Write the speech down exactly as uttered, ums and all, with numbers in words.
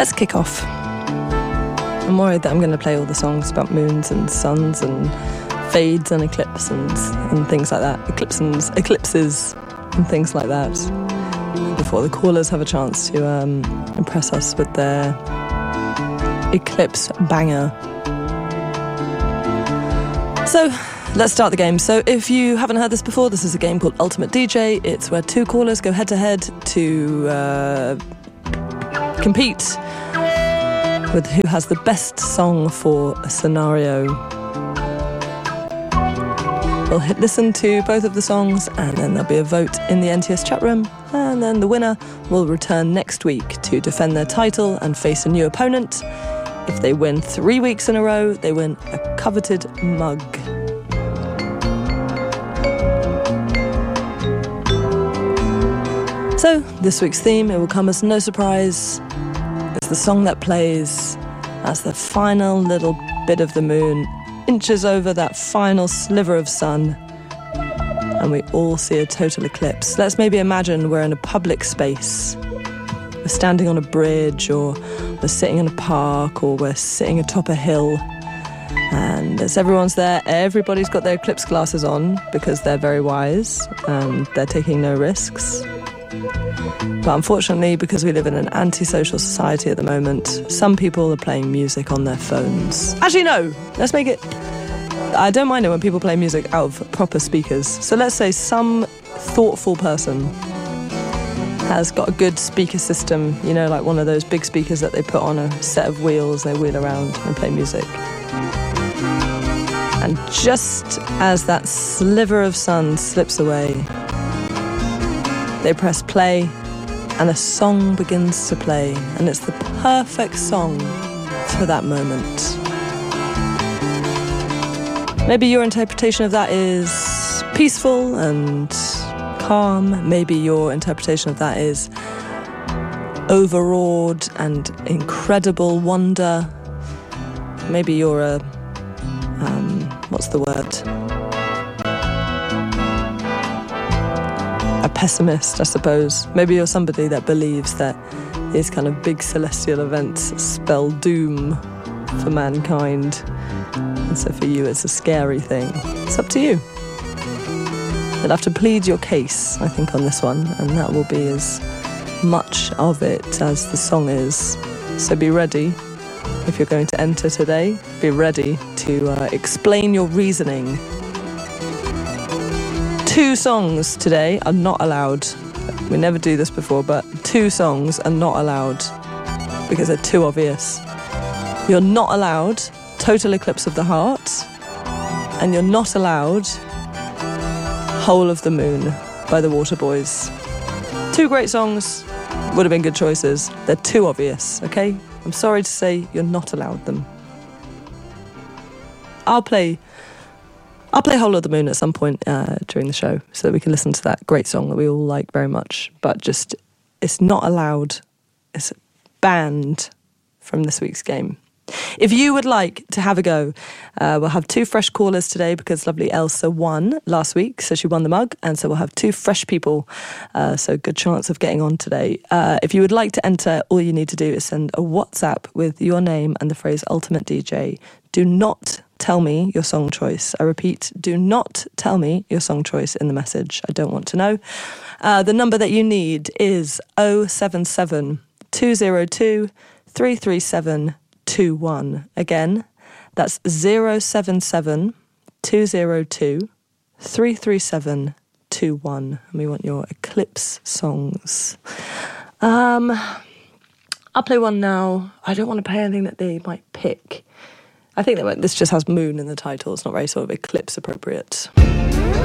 Let's kick off. I'm worried that I'm going to play all the songs about moons and suns and fades and eclipses and, and things like that. Eclipses, eclipses and things like that. Before the callers have a chance to um, impress us with their eclipse banger. So, let's start the game. So if you haven't heard this before, this is a game called Ultimate D J. It's where two callers go head-to-head to uh, compete with who has the best song for a scenario. We'll hit listen to both of the songs, and then there'll be a vote in the N T S chat room, and then the winner will return next week to defend their title and face a new opponent. If they win three weeks in a row, they win a coveted mug. So, this week's theme, it will come as no surprise. It's the song that plays as the final little bit of the moon inches over that final sliver of sun, and we all see a total eclipse. Let's maybe imagine we're in a public space. We're standing on a bridge, or we're sitting in a park, or we're sitting atop a hill. And as everyone's there, everybody's got their eclipse glasses on because they're very wise and they're taking no risks. But unfortunately, because we live in an antisocial society at the moment, some people are playing music on their phones. Actually, no, let's make it... I don't mind it when people play music out of proper speakers. So let's say some thoughtful person has got a good speaker system, you know, like one of those big speakers that they put on a set of wheels, they wheel around and play music. And just as that sliver of sun slips away, they press play, and a song begins to play, and it's the perfect song for that moment. Maybe your interpretation of that is peaceful and calm. Maybe your interpretation of that is overawed and incredible wonder. Maybe you're a, um, what's the word? A pessimist, I suppose. Maybe you're somebody that believes that these kind of big celestial events spell doom for mankind. And so for you, it's a scary thing. It's up to you. You'll have to plead your case, I think, on this one, and that will be as much of it as the song is. So be ready. If you're going to enter today, be ready to uh, explain your reasoning. Two songs today are not allowed. We never do this before, but two songs are not allowed because they're too obvious. You're not allowed Total Eclipse of the Heart, and you're not allowed Whole of the Moon by the Waterboys. Two great songs, would have been good choices. They're too obvious, okay? I'm sorry to say you're not allowed them. I'll play... I'll play Whole of the Moon at some point uh, during the show so that we can listen to that great song that we all like very much. But just, it's not allowed. It's banned from this week's game. If you would like to have a go, uh, we'll have two fresh callers today because lovely Elsa won last week, so she won the mug, and so we'll have two fresh people, uh, so good chance of getting on today. Uh, if you would like to enter, all you need to do is send a WhatsApp with your name and the phrase Ultimate D J. Do not tell me your song choice. I repeat, do not tell me your song choice in the message. I don't want to know. Uh, the number that you need is oh seven seven, two oh two, three three seven two one. Again, that's oh seven seven, two oh two, three three seven two one. And we want your Eclipse songs. Um, I'll play one now. I don't want to play anything that they might pick. I think that this just has moon in the title. It's not very sort of eclipse appropriate.